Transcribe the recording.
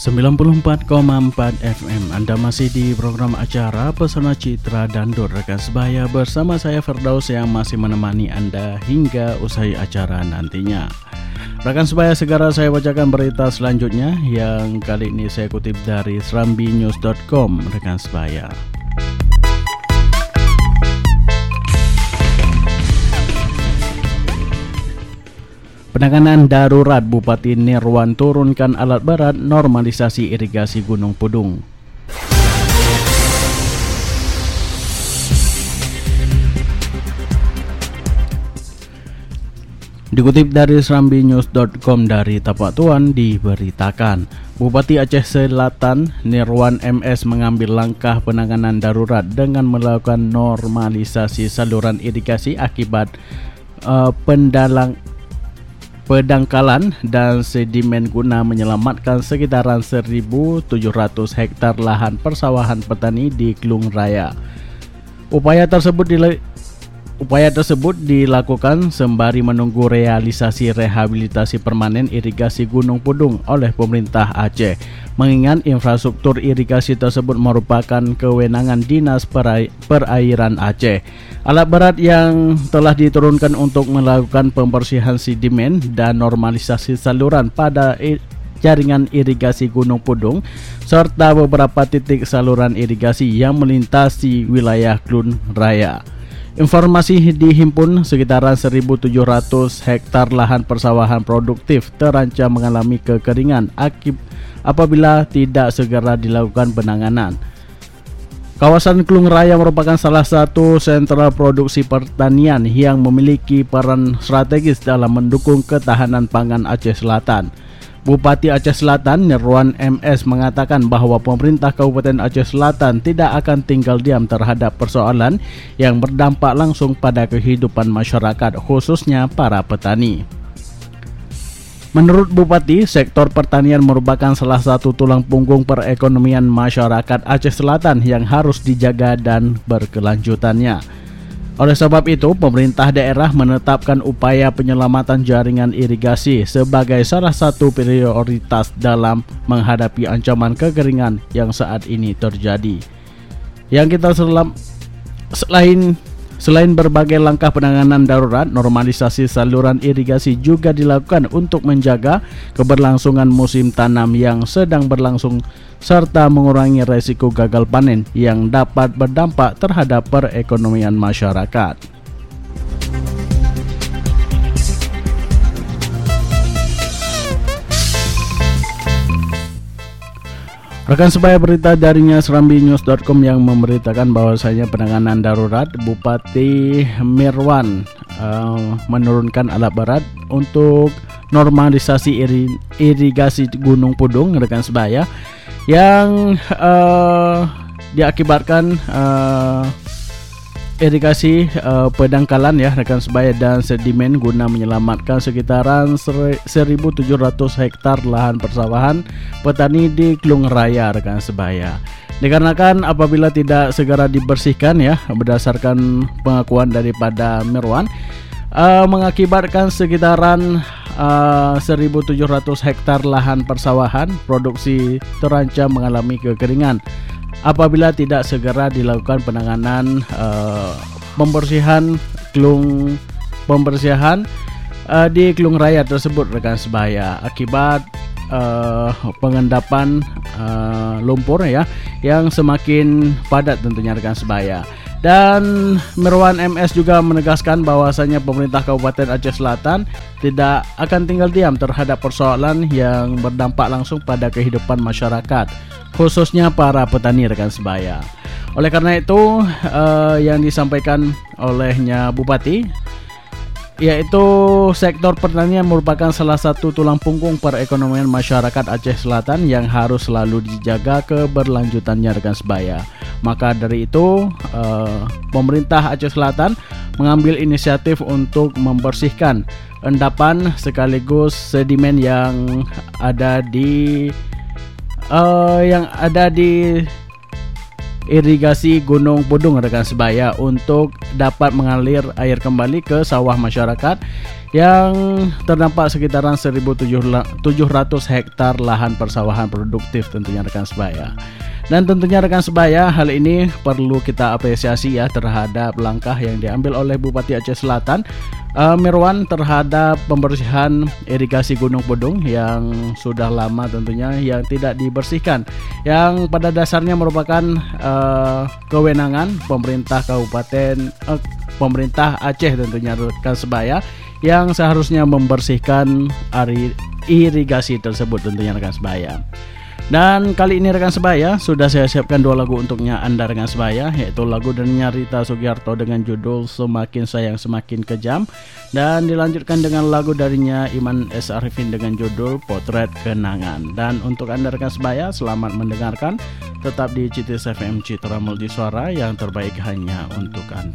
94,4 FM. Anda masih di program acara Pesona Citra Dandur rekan sebaya bersama saya Firdaus yang masih menemani Anda hingga usai acara nantinya. Rekan sebaya, segera saya bacakan berita selanjutnya yang kali ini saya kutip dari serambinews.com rekan sebaya. Penanganan darurat, Bupati Nirwan turunkan alat berat normalisasi irigasi Gunung Pudung. Dikutip dari serambinews.com dari Tapak Tuan diberitakan, Bupati Aceh Selatan Nirwan MS mengambil langkah penanganan darurat dengan melakukan normalisasi saluran irigasi akibat pendangkalan dan sedimen guna menyelamatkan sekitaran 1.700 hektar lahan persawahan petani di Klung Raya. Upaya tersebut dilakukan sembari menunggu realisasi rehabilitasi permanen irigasi Gunung Pudung oleh pemerintah Aceh. Mengingat infrastruktur irigasi tersebut merupakan kewenangan Dinas Perairan Aceh. Alat berat yang telah diturunkan untuk melakukan pembersihan sedimen dan normalisasi saluran pada jaringan irigasi Gunung Pudung serta beberapa titik saluran irigasi yang melintasi wilayah Klung Raya. Informasi dihimpun sekitaran 1.700 hektar lahan persawahan produktif terancam mengalami kekeringan apabila tidak segera dilakukan penanganan. Kawasan Klung Raya merupakan salah satu sentra produksi pertanian yang memiliki peran strategis dalam mendukung ketahanan pangan Aceh Selatan. Bupati Aceh Selatan Nirwan MS mengatakan bahwa pemerintah Kabupaten Aceh Selatan tidak akan tinggal diam terhadap persoalan yang berdampak langsung pada kehidupan masyarakat, khususnya para petani. Menurut Bupati, sektor pertanian merupakan salah satu tulang punggung perekonomian masyarakat Aceh Selatan yang harus dijaga dan berkelanjutannya. Oleh sebab itu, pemerintah daerah menetapkan upaya penyelamatan jaringan irigasi sebagai salah satu prioritas dalam menghadapi ancaman kekeringan yang saat ini terjadi. Selain berbagai langkah penanganan darurat, normalisasi saluran irigasi juga dilakukan untuk menjaga keberlangsungan musim tanam yang sedang berlangsung serta mengurangi resiko gagal panen yang dapat berdampak terhadap perekonomian masyarakat. Rekan sebaya, berita darinya serambinews.com yang memberitakan bahwasanya penanganan darurat Bupati Nirwan menurunkan alat berat untuk normalisasi irigasi Gunung Pudung rekan sebaya yang diakibatkan irigasi pendangkalan ya rekan sebaya dan sedimen guna menyelamatkan sekitaran 1.700 hektar lahan persawahan petani di Klung Raya rekan sebaya. Dikarenakan apabila tidak segera dibersihkan ya, berdasarkan pengakuan daripada Nirwan, mengakibatkan sekitaran 1.700 hektar lahan persawahan produksi terancam mengalami kekeringan apabila tidak segera dilakukan penanganan pembersihan di Klung Raya tersebut rekan sebaya akibat pengendapan lumpur ya yang semakin padat tentunya rekan sebaya. Dan Nirwan MS juga menegaskan bahwasanya pemerintah Kabupaten Aceh Selatan tidak akan tinggal diam terhadap persoalan yang berdampak langsung pada kehidupan masyarakat, khususnya para petani rekan sebaya. Oleh karena itu yang disampaikan olehnya Bupati, yaitu sektor pertanian merupakan salah satu tulang punggung perekonomian masyarakat Aceh Selatan yang harus selalu dijaga keberlanjutannya rekan sebaya. Maka dari itu pemerintah Aceh Selatan mengambil inisiatif untuk membersihkan endapan sekaligus sedimen yang ada di irigasi Gunung Pudung rekan sebaya untuk dapat mengalir air kembali ke sawah masyarakat yang terdampak sekitaran 1.700 hektar lahan persawahan produktif tentunya rekan sebaya. Dan tentunya rekan sebaya, hal ini perlu kita apresiasi ya terhadap langkah yang diambil oleh Bupati Aceh Selatan Mirwan terhadap pembersihan irigasi Gunung Pudung yang sudah lama tentunya yang tidak dibersihkan, yang pada dasarnya merupakan kewenangan pemerintah kabupaten pemerintah Aceh tentunya rekan sebaya, yang seharusnya membersihkan irigasi tersebut tentunya rekan sebaya. Dan kali ini rekan sebaya, sudah saya siapkan 2 lagu untuknya Anda rekan sebaya, yaitu lagu dari Rita Sugiarto dengan judul Semakin Sayang Semakin Kejam, dan dilanjutkan dengan lagu darinya Iman S. Arifin dengan judul Potret Kenangan. Dan untuk Anda rekan sebaya, selamat mendengarkan, tetap di CITIS FM Citra Multi Suara, yang terbaik hanya untuk Anda.